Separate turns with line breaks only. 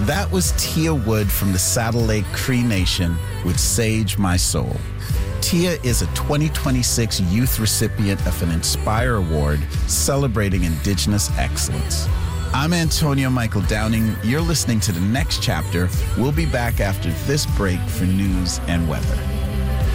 That was Tia Wood from the Saddle Lake Cree Nation with Sage My Soul. Tia is a 2026 youth recipient of an Inspire Award celebrating Indigenous excellence. I'm Antonio Michael Downing. You're listening to The Next Chapter. We'll be back after this break for news and weather.